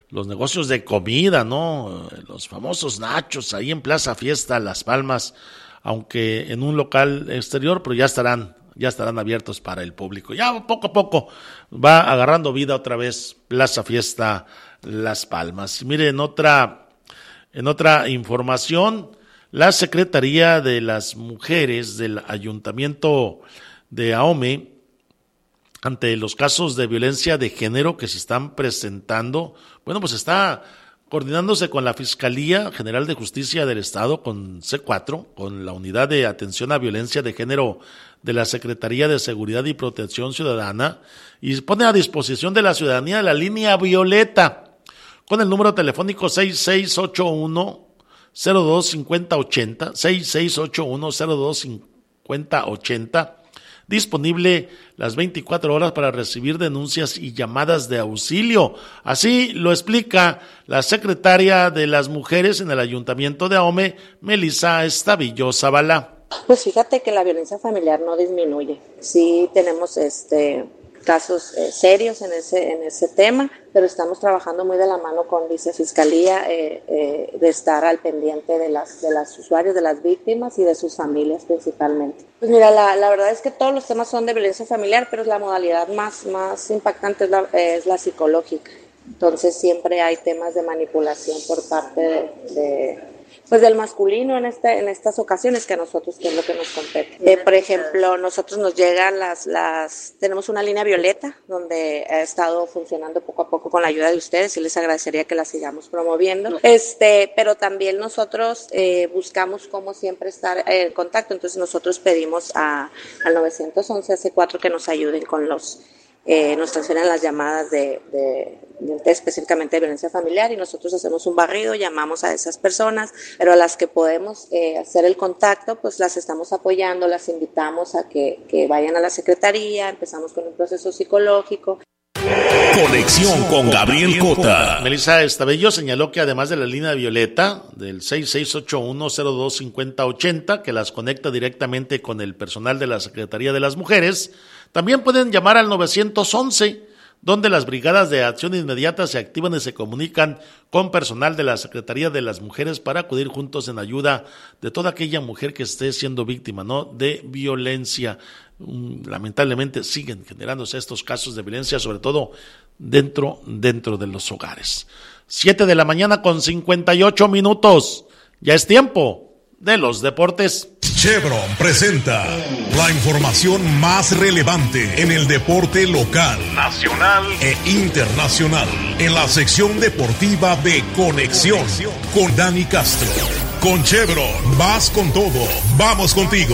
los negocios de comida, ¿no? Los famosos nachos ahí en Plaza Fiesta Las Palmas, aunque en un local exterior, pero ya estarán abiertos para el público. Ya poco a poco va agarrando vida otra vez Plaza Fiesta Las Palmas. Y mire, en otra información, la Secretaría de las Mujeres del Ayuntamiento de Ahome, ante los casos de violencia de género que se están presentando, bueno, pues está coordinándose con la Fiscalía General de Justicia del Estado, con C4, con la Unidad de Atención a Violencia de Género de la Secretaría de Seguridad y Protección Ciudadana, y pone a disposición de la ciudadanía la línea violeta, con el número telefónico 6681-025080, 6681-025080, disponible las 24 horas para recibir denuncias y llamadas de auxilio. Así lo explica la secretaria de las Mujeres en el Ayuntamiento de Ahome, Melissa Estavillo Zavala. Pues fíjate que la violencia familiar no disminuye. Sí tenemos casos serios en ese tema, pero estamos trabajando muy de la mano con Vicefiscalía de estar al pendiente de las usuarios, de las víctimas y de sus familias principalmente. Pues mira, la verdad es que todos los temas son de violencia familiar, pero la modalidad más impactante es la psicológica. Entonces siempre hay temas de manipulación por parte del masculino en estas ocasiones, que a nosotros, que es lo que nos compete. Por ejemplo, nosotros nos llegan tenemos una línea violeta donde ha estado funcionando poco a poco con la ayuda de ustedes, y les agradecería que la sigamos promoviendo. Pero también nosotros buscamos como siempre estar en contacto, entonces nosotros pedimos al 911 AC4 que nos ayuden con nos transfieren las llamadas específicamente de violencia familiar, y nosotros hacemos un barrido, llamamos a esas personas, pero a las que podemos hacer el contacto, pues las estamos apoyando, las invitamos a que vayan a la Secretaría, empezamos con un proceso psicológico. Conexión con Gabriel Cota. Melissa Estavillo señaló que además de la línea violeta del 6681-025080, que las conecta directamente con el personal de la Secretaría de las Mujeres, también pueden llamar al 911, donde las brigadas de acción inmediata se activan y se comunican con personal de la Secretaría de las Mujeres para acudir juntos en ayuda de toda aquella mujer que esté siendo víctima, ¿no?, de violencia. Lamentablemente siguen generándose estos casos de violencia, sobre todo dentro de los hogares. 7:58 a.m. Ya es tiempo de los deportes. Chevron presenta la información más relevante en el deporte local, nacional e internacional, en la sección deportiva de Conexión con Dani Castro. Con Chevron vas con todo, vamos contigo.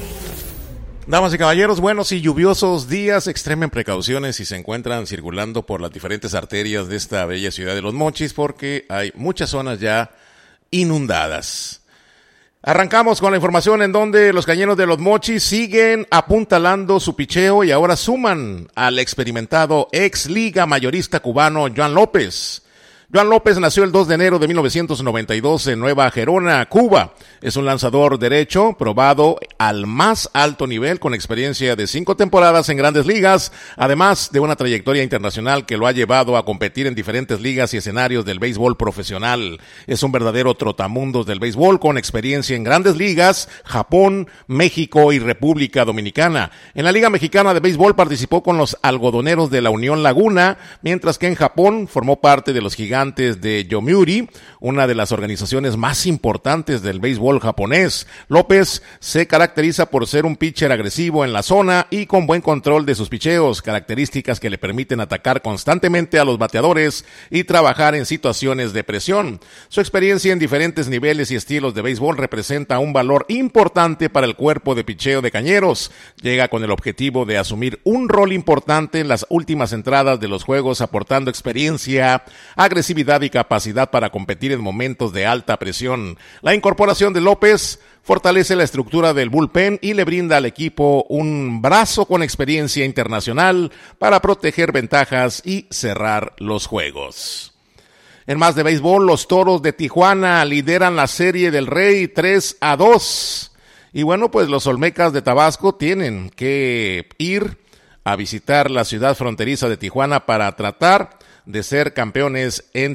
Damas y caballeros, buenos y lluviosos días. Extremen precauciones si se encuentran circulando por las diferentes arterias de esta bella ciudad de Los Mochis, porque hay muchas zonas ya inundadas. Arrancamos con la información en donde los cañeros de Los Mochis siguen apuntalando su picheo y ahora suman al experimentado ex liga mayorista cubano Joan López. Joan López nació el 2 de enero de 1992 en Nueva Gerona, Cuba. Es un lanzador derecho probado al más alto nivel, con experiencia de 5 temporadas en Grandes Ligas, además de una trayectoria internacional que lo ha llevado a competir en diferentes ligas y escenarios del béisbol profesional. Es un verdadero trotamundos del béisbol, con experiencia en Grandes Ligas, Japón, México y República Dominicana. En la Liga Mexicana de Béisbol participó con los Algodoneros de la Unión Laguna, mientras que en Japón formó parte de los Gigantes de Yomiuri, una de las organizaciones más importantes del béisbol japonés. López se caracteriza por ser un pitcher agresivo en la zona y con buen control de sus picheos, características que le permiten atacar constantemente a los bateadores y trabajar en situaciones de presión. Su experiencia en diferentes niveles y estilos de béisbol representa un valor importante para el cuerpo de picheo de Cañeros. Llega con el objetivo de asumir un rol importante en las últimas entradas de los juegos, aportando experiencia, agresividad y capacidad para competir en momentos de alta presión. La incorporación de López fortalece la estructura del bullpen y le brinda al equipo un brazo con experiencia internacional para proteger ventajas y cerrar los juegos. En más de béisbol, los Toros de Tijuana lideran la Serie del Rey 3-2. Y bueno, pues los Olmecas de Tabasco tienen que ir a visitar la ciudad fronteriza de Tijuana para tratar de ser campeones en